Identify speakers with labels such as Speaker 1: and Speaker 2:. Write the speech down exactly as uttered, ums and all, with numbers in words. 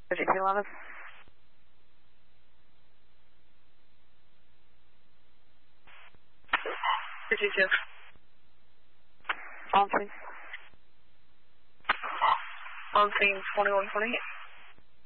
Speaker 1: fifty-two eleven.
Speaker 2: fifty-two.
Speaker 1: On scene.
Speaker 2: On scene twenty-one twenty-eight.